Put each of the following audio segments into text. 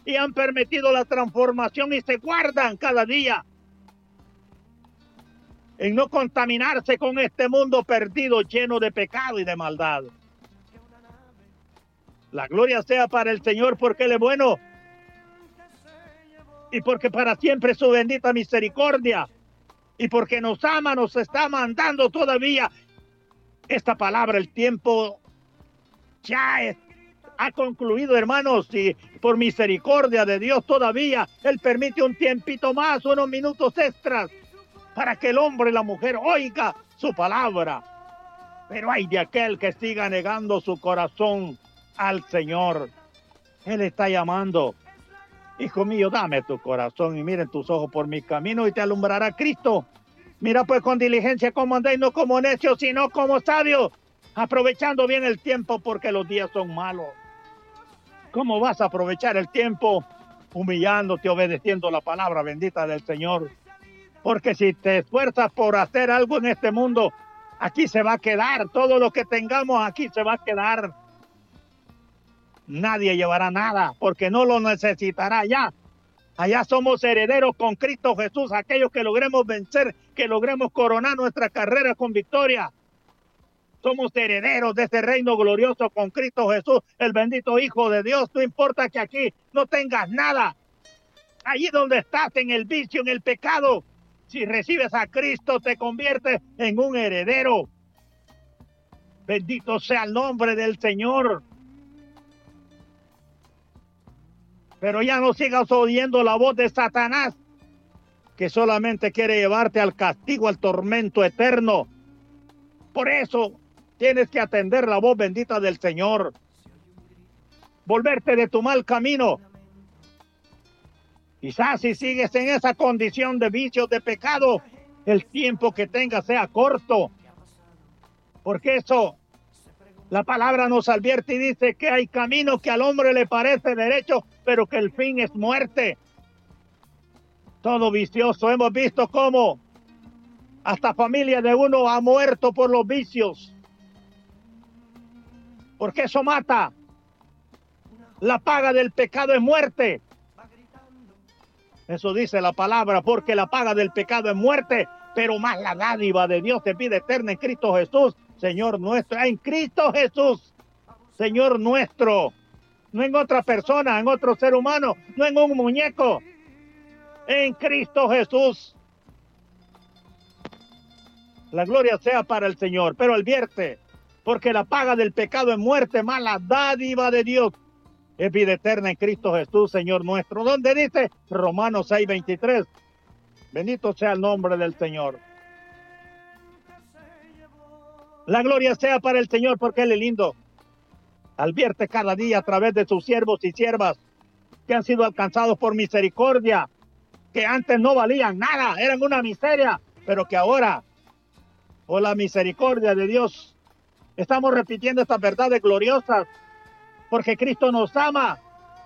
y han permitido la transformación y se guardan cada día en no contaminarse con este mundo perdido, lleno de pecado y de maldad. La gloria sea para el Señor, porque Él es bueno y porque para siempre es su bendita misericordia, y porque nos ama, nos está mandando todavía esta palabra. El tiempo ya ha concluido, hermanos, y por misericordia de Dios todavía Él permite un tiempito más, unos minutos extras, para que el hombre y la mujer oiga su palabra. Pero hay de aquel que siga negando su corazón al Señor. Él está llamando: hijo mío, dame tu corazón y miren tus ojos por mi camino y te alumbrará Cristo. Mira pues con diligencia cómo andáis, no como necios, sino como sabios, aprovechando bien el tiempo, porque los días son malos. ¿Cómo vas a aprovechar el tiempo? Humillándote, obedeciendo la palabra bendita del Señor. Porque si te esfuerzas por hacer algo en este mundo, aquí se va a quedar. Todo lo que tengamos aquí se va a quedar. Nadie llevará nada, porque no lo necesitará allá. Allá somos herederos con Cristo Jesús, aquellos que logremos vencer, que logremos coronar nuestra carrera con victoria. Somos herederos de este reino glorioso con Cristo Jesús, el bendito Hijo de Dios. No importa que aquí no tengas nada. Allí donde estás, en el vicio, en el pecado, si recibes a Cristo, te conviertes en un heredero. Bendito sea el nombre del Señor. Pero ya no sigas oyendo la voz de Satanás, que solamente quiere llevarte al castigo, al tormento eterno. Por eso tienes que atender la voz bendita del Señor. Volverte de tu mal camino. Quizás si sigues en esa condición de vicios, de pecado, el tiempo que tengas sea corto. Porque eso, la palabra nos advierte y dice que hay camino que al hombre le parece derecho, pero que el fin es muerte. Todo vicioso. Hemos visto cómo hasta familia de uno ha muerto por los vicios. Porque eso mata. La paga del pecado es muerte. Eso dice la palabra, porque la paga del pecado es muerte, pero más la dádiva de Dios de vida eterna en Cristo Jesús, Señor nuestro. En Cristo Jesús, Señor nuestro. No en otra persona, en otro ser humano, no en un muñeco. En Cristo Jesús. La gloria sea para el Señor, pero advierte, porque la paga del pecado es muerte, más la dádiva de Dios es vida eterna en Cristo Jesús, Señor nuestro. ¿Dónde dice? Romanos 6:23. Bendito sea el nombre del Señor. La gloria sea para el Señor, porque Él es lindo. Advierte cada día a través de sus siervos y siervas que han sido alcanzados por misericordia, que antes no valían nada, eran una miseria, pero que ahora, por la misericordia de Dios, estamos repitiendo estas verdades gloriosas, porque Cristo nos ama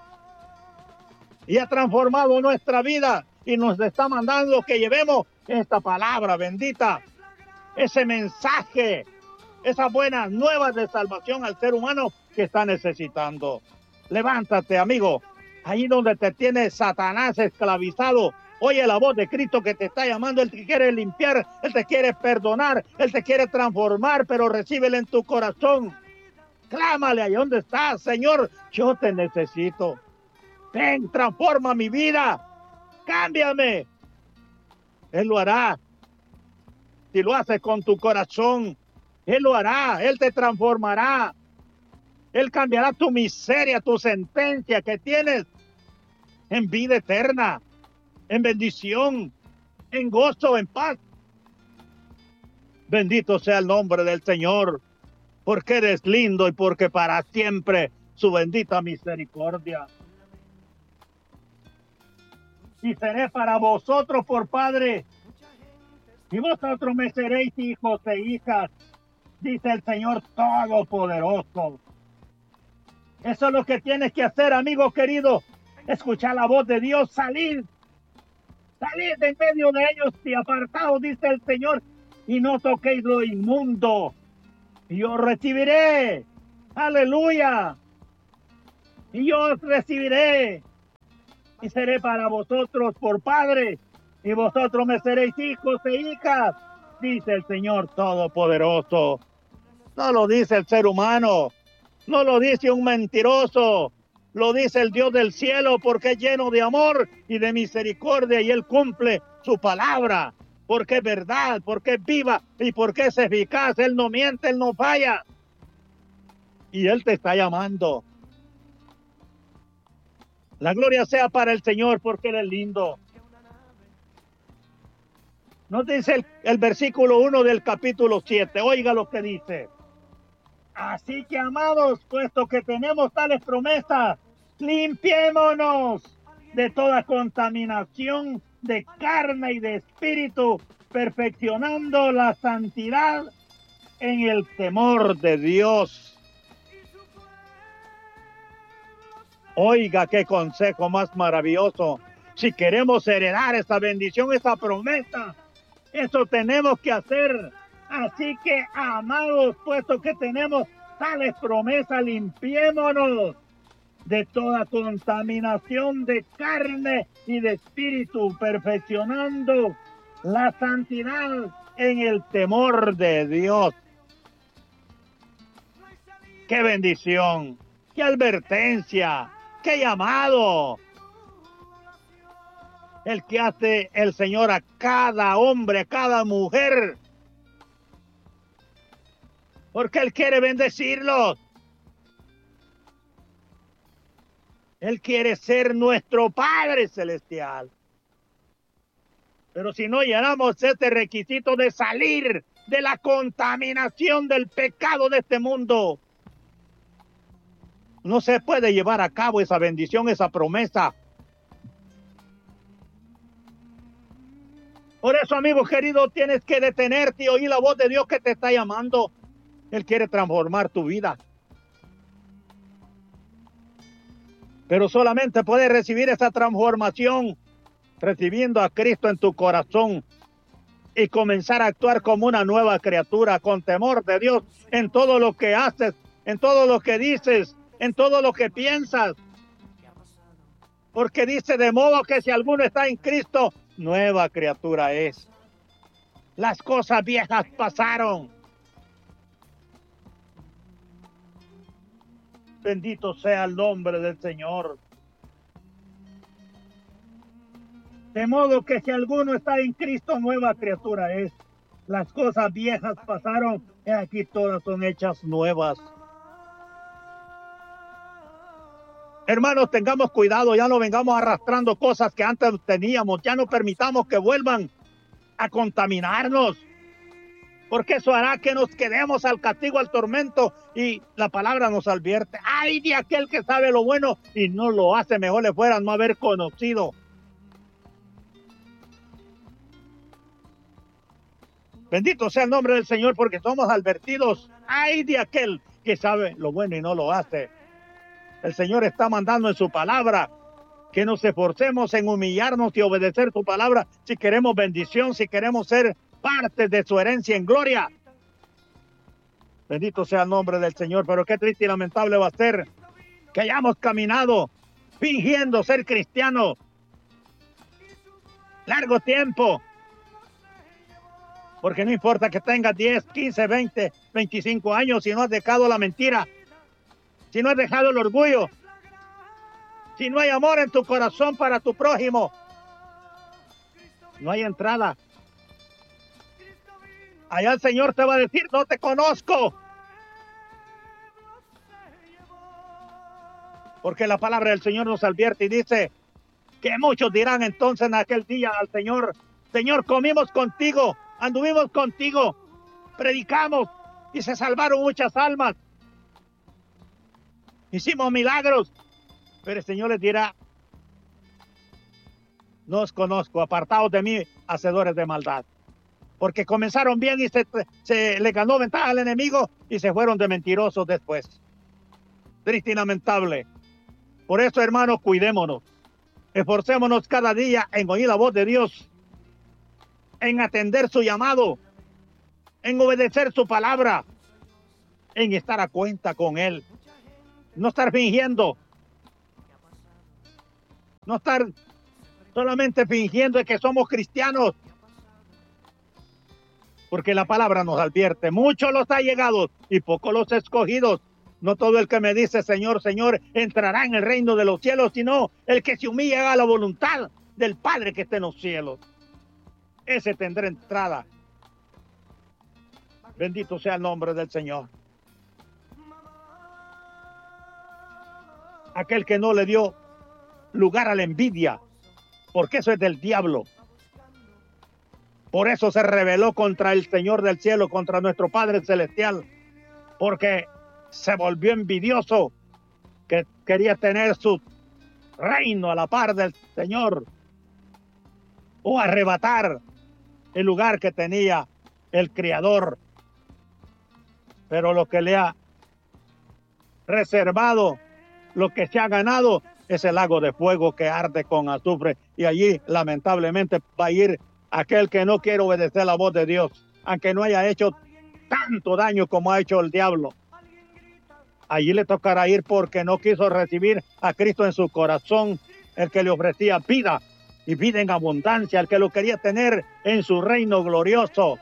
y ha transformado nuestra vida y nos está mandando que llevemos esta palabra bendita, ese mensaje, esas buenas nuevas de salvación al ser humano que está necesitando. Levántate, amigo, ahí donde te tiene Satanás esclavizado. Oye la voz de Cristo que te está llamando. Él te quiere limpiar, Él te quiere perdonar, Él te quiere transformar, pero recíbele en tu corazón. Clámale ahí donde estás: Señor, yo te necesito. Ven, transforma mi vida, cámbiame. Él lo hará. Si lo haces con tu corazón, Él lo hará. Él te transformará. Él cambiará tu miseria, tu sentencia que tienes en vida eterna, en bendición, en gozo, en paz. Bendito sea el nombre del Señor, porque eres lindo y porque para siempre su bendita misericordia. Y seré para vosotros por Padre, y vosotros me seréis hijos e hijas, dice el Señor Todopoderoso. Eso es lo que tienes que hacer, amigo querido: escuchar la voz de Dios, salir de en medio de ellos y apartaos, dice el Señor, y no toquéis lo inmundo, y yo os recibiré. Aleluya. Y yo os recibiré. y seré para vosotros por padre, y vosotros me seréis hijos e hijas, dice el Señor Todopoderoso. No lo dice el ser humano, no lo dice un mentiroso, lo dice el Dios del cielo, porque es lleno de amor y de misericordia, y Él cumple su palabra, porque es verdad, porque es viva y porque es eficaz. Él no miente, Él no falla, y Él te está llamando. La gloria sea para el Señor, porque Él es lindo. Nos dice el versículo 1 del capítulo 7. Oiga lo que dice. Así que, amados, puesto que tenemos tales promesas, limpiémonos de toda contaminación de carne y de espíritu, perfeccionando la santidad en el temor de Dios. Oiga, qué consejo más maravilloso. Si queremos heredar esa bendición, esa promesa, eso tenemos que hacer. Así que, amados, puesto que tenemos tales promesas, limpiémonos de toda contaminación de carne y de espíritu, perfeccionando la santidad en el temor de Dios. ¡Qué bendición! ¡Qué advertencia! ¡Qué llamado! El que hace el Señor a cada hombre, a cada mujer, porque Él quiere bendecirlos. Él quiere ser nuestro Padre Celestial. Pero si no llenamos este requisito de salir de la contaminación del pecado de este mundo, no se puede llevar a cabo esa bendición, esa promesa. Por eso, amigo querido, tienes que detenerte y oír la voz de Dios que te está llamando. Él quiere transformar tu vida. Pero solamente puedes recibir esa transformación recibiendo a Cristo en tu corazón y comenzar a actuar como una nueva criatura, con temor de Dios en todo lo que haces, en todo lo que dices, en todo lo que piensas. Porque dice, de modo que si alguno está en Cristo, nueva criatura es. Las cosas viejas pasaron. Bendito sea el nombre del Señor. De modo que si alguno está en Cristo, nueva criatura es. Las cosas viejas pasaron, y aquí todas son hechas nuevas. Hermanos, tengamos cuidado, ya no vengamos arrastrando cosas que antes teníamos, ya no permitamos que vuelvan a contaminarnos, porque eso hará que nos quedemos al castigo, al tormento, y la palabra nos advierte. ¡Ay de aquel que sabe lo bueno y no lo hace! Mejor le fuera no haber conocido. Bendito sea el nombre del Señor, porque somos advertidos. ¡Ay de aquel que sabe lo bueno y no lo hace! El Señor está mandando en su palabra que nos esforcemos en humillarnos y obedecer su palabra si queremos bendición, si queremos ser parte de su herencia en gloria. Bendito sea el nombre del Señor, pero qué triste y lamentable va a ser que hayamos caminado fingiendo ser cristianos largo tiempo, porque no importa que tengas 10, 15, 20, 25 años, si no has dejado la mentira, si no has dejado el orgullo, si no hay amor en tu corazón para tu prójimo, no hay entrada. Allá el Señor te va a decir, no te conozco. Porque la palabra del Señor nos advierte y dice que muchos dirán entonces en aquel día al Señor, Señor, comimos contigo, anduvimos contigo, predicamos y se salvaron muchas almas. Hicimos milagros, pero el Señor les dirá, no os conozco, apartaos de mí, hacedores de maldad. Porque comenzaron bien y se le ganó ventaja al enemigo y se fueron de mentirosos después. Triste y lamentable. Por eso, hermanos, cuidémonos. Esforcémonos cada día en oír la voz de Dios, en atender su llamado, en obedecer su palabra, en estar a cuenta con Él. No estar fingiendo. No estar solamente fingiendo que somos cristianos. Porque la palabra nos advierte, muchos los allegados y pocos los escogidos. No todo el que me dice Señor, Señor, entrará en el reino de los cielos, sino el que se humilla y haga la voluntad del Padre que está en los cielos. Ese tendrá entrada. Bendito sea el nombre del Señor. Aquel que no le dio lugar a la envidia, porque eso es del diablo. Por eso se rebeló contra el Señor del cielo, contra nuestro Padre celestial, porque se volvió envidioso, que quería tener su reino a la par del Señor, o arrebatar el lugar que tenía el Creador. Pero lo que le ha reservado, lo que se ha ganado, es el lago de fuego que arde con azufre, y allí lamentablemente va a ir aquel que no quiere obedecer la voz de Dios, aunque no haya hecho tanto daño como ha hecho el diablo. Allí le tocará ir porque no quiso recibir a Cristo en su corazón, el que le ofrecía vida y vida en abundancia, el que lo quería tener en su reino glorioso.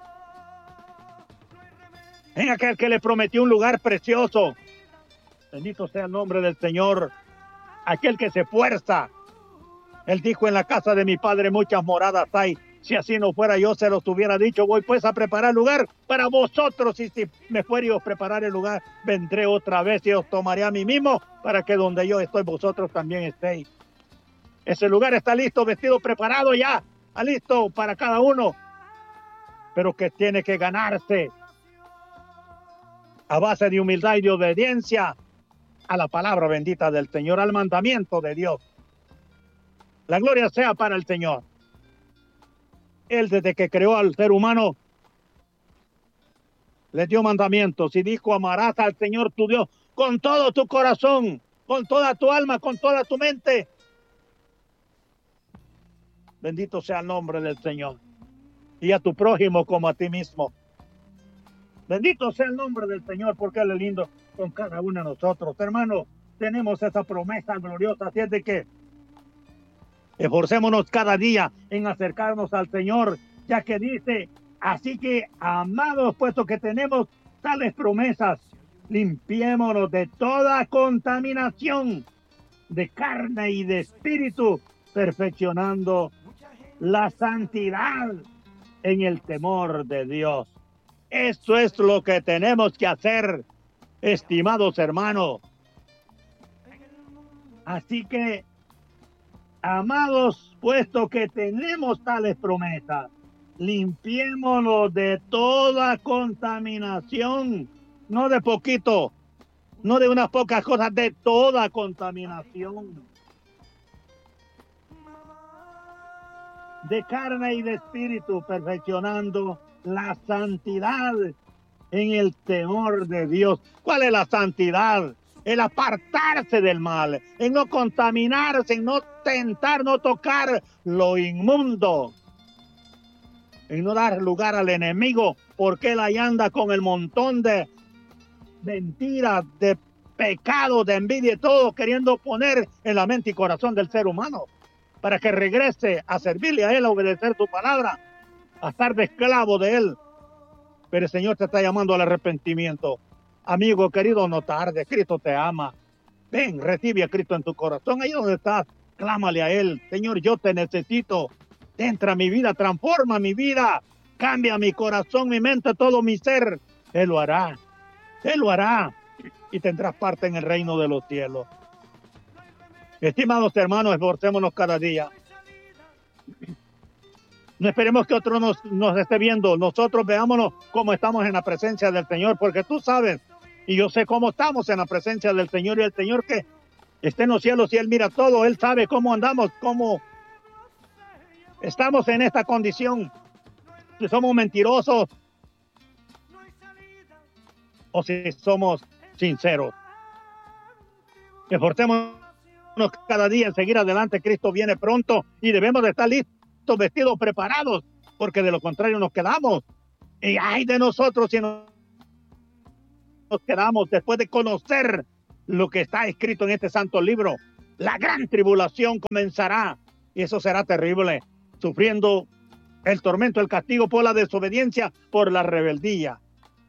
En aquel que le prometió un lugar precioso. Bendito sea el nombre del Señor. Aquel que se esfuerza. Él dijo, en la casa de mi Padre muchas moradas hay. Si así no fuera, yo se los hubiera dicho. Voy pues a preparar lugar para vosotros. Y si me fuera y os preparar el lugar, vendré otra vez y os tomaré a mí mismo, para que donde yo estoy, vosotros también estéis. Ese lugar está listo, vestido, preparado ya. Está listo para cada uno. Pero que tiene que ganarse a base de humildad y de obediencia a la palabra bendita del Señor, al mandamiento de Dios. La gloria sea para el Señor. Él, desde que creó al ser humano, le dio mandamientos y dijo, amarás al Señor tu Dios con todo tu corazón, con toda tu alma, con toda tu mente. Bendito sea el nombre del Señor. Y a tu prójimo como a ti mismo. Bendito sea el nombre del Señor, porque Él es lindo con cada uno de nosotros. Hermanos, tenemos esa promesa gloriosa, así es de que esforcémonos cada día en acercarnos al Señor, ya que dice, así que, amados, puesto que tenemos tales promesas, limpiémonos de toda contaminación de carne y de espíritu, perfeccionando la santidad en el temor de Dios. Esto es lo que tenemos que hacer, estimados hermanos. Así que, amados, puesto que tenemos tales promesas, limpiémonos de toda contaminación, no de poquito, no de unas pocas cosas, de toda contaminación de carne y de espíritu, perfeccionando la santidad en el temor de Dios. ¿Cuál es la santidad? El apartarse del mal, en no contaminarse, en no tentar, no tocar lo inmundo, en no dar lugar al enemigo, porque él ahí anda con el montón de mentiras, de pecado, de envidia y todo, queriendo poner en la mente y corazón del ser humano, para que regrese a servirle a él, a obedecer su palabra, a estar de esclavo de él. Pero el Señor te está llamando al arrepentimiento. Amigo querido, no tarde, Cristo te ama. Ven, recibe a Cristo en tu corazón. Ahí donde estás, clámale a Él. Señor, yo te necesito. Entra a mi vida, transforma mi vida. Cambia mi corazón, mi mente, todo mi ser. Él lo hará. Él lo hará. Y tendrás parte en el reino de los cielos. Estimados hermanos, esforcémonos cada día. No esperemos que otro nos esté viendo. Nosotros veámonos cómo estamos en la presencia del Señor, porque tú sabes, y yo sé cómo estamos en la presencia del Señor, y el Señor que está en los cielos y Él mira todo, Él sabe cómo andamos, cómo estamos en esta condición, si somos mentirosos o si somos sinceros. Esforcémonos cada día en seguir adelante. Cristo viene pronto y debemos de estar listos, vestidos, preparados, porque de lo contrario nos quedamos. Y ay de nosotros si nos quedamos después de conocer lo que está escrito en este santo libro, La gran tribulación comenzará y eso será terrible, sufriendo el tormento, el castigo por la desobediencia, por la rebeldía.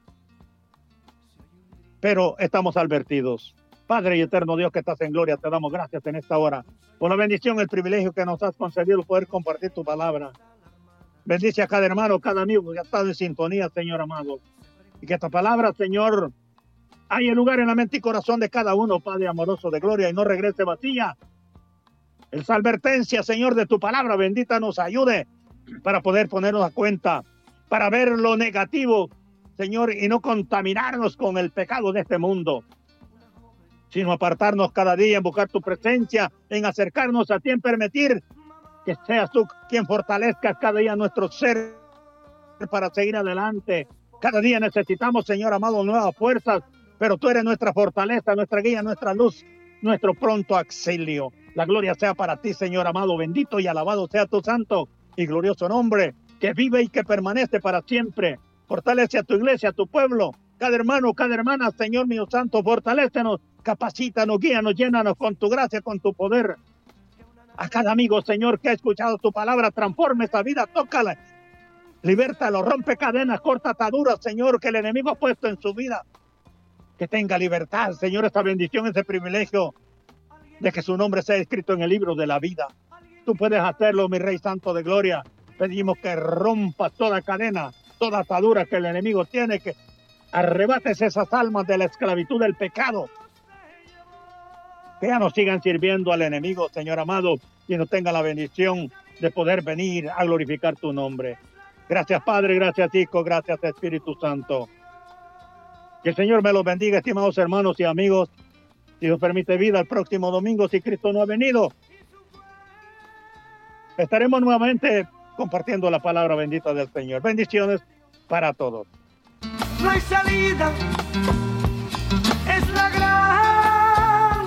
Pero estamos advertidos. Padre y eterno Dios que estás en gloria, te damos gracias en esta hora por la bendición, el privilegio que nos has concedido poder compartir tu palabra. Bendice a cada hermano, cada amigo que ha estado en sintonía, Señor amado. Y que esta palabra, Señor, haya lugar en la mente y corazón de cada uno, Padre amoroso de gloria, y no regrese vacía. Esa advertencia, Señor, de tu palabra bendita nos ayude para poder ponernos a cuenta, para ver lo negativo, Señor, y no contaminarnos con el pecado de este mundo, sino apartarnos cada día en buscar tu presencia, en acercarnos a ti, en permitir que seas tú quien fortalezca cada día nuestro ser para seguir adelante. Cada día necesitamos, Señor amado, nuevas fuerzas, pero tú eres nuestra fortaleza, nuestra guía, nuestra luz, nuestro pronto auxilio. La gloria sea para ti, Señor amado, bendito y alabado sea tu santo y glorioso nombre, que vive y que permanece para siempre. Fortalece a tu iglesia, a tu pueblo, cada hermano, cada hermana, Señor mío santo, fortalécenos, capacítanos, guíanos, llénanos con tu gracia, con tu poder. A cada amigo, Señor, que ha escuchado tu palabra, transforme esa vida, tócala, libértalo, rompe cadenas, corta ataduras, Señor, que el enemigo ha puesto en su vida. Que tenga libertad, Señor, esta bendición, ese privilegio de que su nombre sea escrito en el libro de la vida. Tú puedes hacerlo, mi Rey Santo de Gloria. Pedimos que rompas toda cadena, toda atadura que el enemigo tiene, que arrebates esas almas de la esclavitud del pecado. Que ya no sigan sirviendo al enemigo, Señor amado, y no tenga la bendición de poder venir a glorificar tu nombre. Gracias, Padre, gracias, Hijo, gracias, Espíritu Santo. Que el Señor me los bendiga, estimados hermanos y amigos. Si Dios permite vida, el próximo domingo, si Cristo no ha venido, estaremos nuevamente compartiendo la palabra bendita del Señor. Bendiciones para todos. No hay salida, es la gran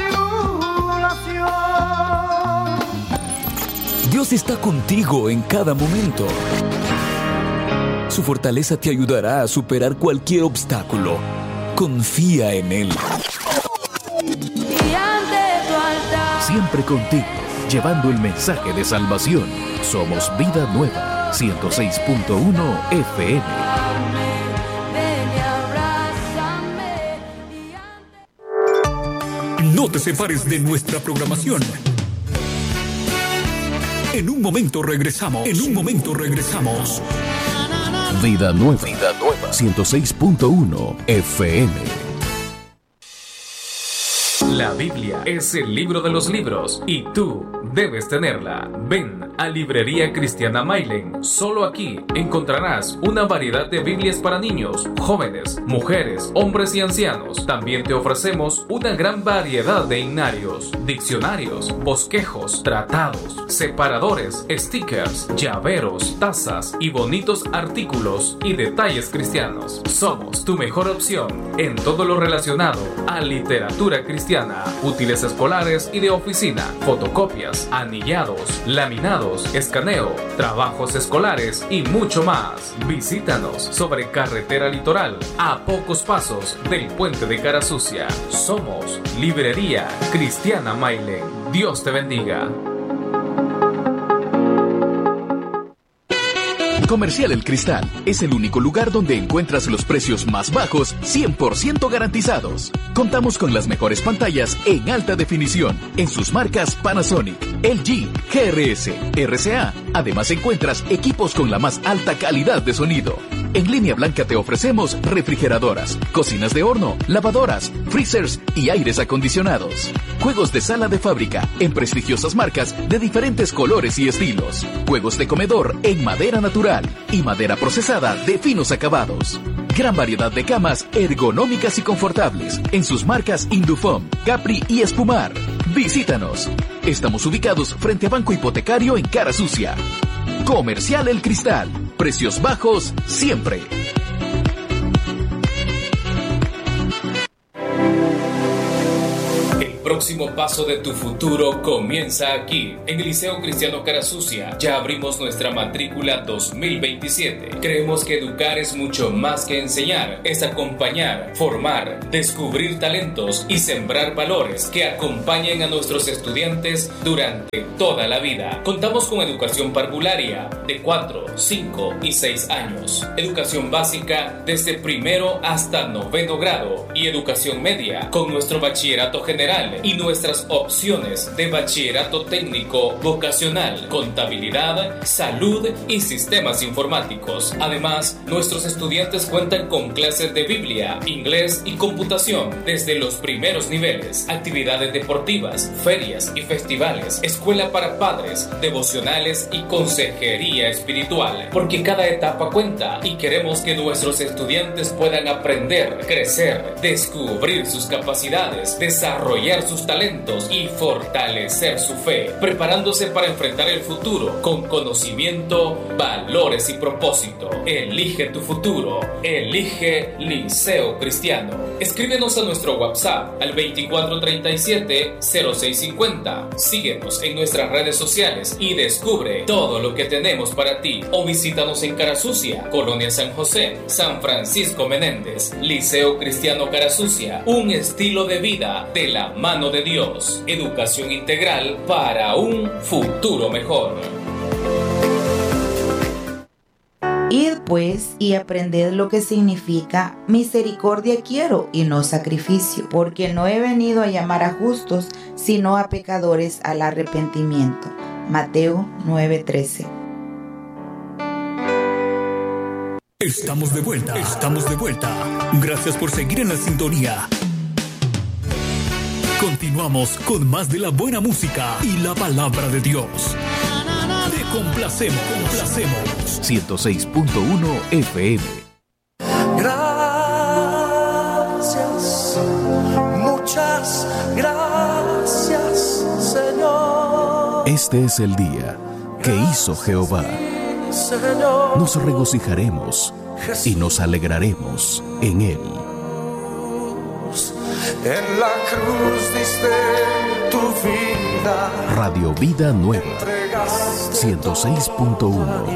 tribulación. Dios está contigo en cada momento. Su fortaleza te ayudará a superar cualquier obstáculo. Confía en Él. Siempre contigo, llevando el mensaje de salvación. Somos Vida Nueva, 106.1 FM. No te separes de nuestra programación. En un momento regresamos. Vida Nueva, 106.1 FM. La Biblia es el libro de los libros y tú debes tenerla. Ven a Librería Cristiana Mailen. Solo aquí encontrarás una variedad de Biblias para niños, jóvenes, mujeres, hombres y ancianos. También te ofrecemos una gran variedad de himnarios, diccionarios, bosquejos, tratados, separadores, stickers, llaveros, tazas y bonitos artículos y detalles cristianos. Somos tu mejor opción en todo lo relacionado a literatura cristiana, útiles escolares y de oficina, fotocopias, anillados, laminados, escaneo, trabajos escolares y mucho más. Visítanos sobre Carretera Litoral, a pocos pasos del puente de Cara Sucia. Somos Librería Cristiana Mailen. Dios te bendiga. Comercial El Cristal es el único lugar donde encuentras los precios más bajos 100% garantizados. Contamos con las mejores pantallas en alta definición en sus marcas Panasonic, LG, GRS, RCA. Además encuentras equipos con la más alta calidad de sonido. En línea blanca te ofrecemos refrigeradoras, cocinas de horno, lavadoras, freezers y aires acondicionados. Juegos de sala de fábrica en prestigiosas marcas de diferentes colores y estilos. Juegos de comedor en madera natural y madera procesada de finos acabados. Gran variedad de camas ergonómicas y confortables en sus marcas Indufom, Capri y Espumar. Visítanos. Estamos ubicados frente a Banco Hipotecario en Cara Sucia. Comercial El Cristal. Precios bajos siempre. próximo paso de tu futuro comienza aquí, en el Liceo Cristiano Carasucia. Ya abrimos nuestra matrícula 2027. Creemos que educar es mucho más que enseñar, es acompañar, formar, descubrir talentos y sembrar valores que acompañen a nuestros estudiantes durante toda la vida. Contamos con educación parvularia de 4, 5 y 6 años, educación básica desde primero hasta 9º grado y educación media con nuestro bachillerato general y nuestras opciones de bachillerato técnico, vocacional, contabilidad, salud y sistemas informáticos. Además, nuestros estudiantes cuentan con clases de Biblia, inglés y computación desde los primeros niveles, actividades deportivas, ferias y festivales, escuela para padres, devocionales y consejería espiritual, porque cada etapa cuenta y queremos que nuestros estudiantes puedan aprender, crecer, descubrir sus capacidades, desarrollar sus talentos y fortalecer su fe, preparándose para enfrentar el futuro con conocimiento, valores y propósito. Elige tu futuro. Elige Liceo Cristiano. Escríbenos a nuestro WhatsApp al 2437-0650. Síguenos en nuestras redes sociales y descubre todo lo que tenemos para ti. O visítanos en Carasucia, Colonia San José, San Francisco Menéndez. Liceo Cristiano Carasucia, un estilo de vida de la mano de Dios. Educación integral para un futuro mejor. Id pues y aprended lo que significa misericordia quiero y no sacrificio, porque no he venido a llamar a justos, sino a pecadores al arrepentimiento. Mateo 9:13. Estamos de vuelta. Gracias por seguir en la sintonía. Continuamos con más de la buena música y la palabra de Dios. Te complacemos. 106.1 FM. Gracias, muchas gracias, Señor. Este es el día que hizo Jehová. Señor, Nos regocijaremos y nos alegraremos en él. en la cruz diste tu vida. Radio Vida Nueva, Entregaste 106.1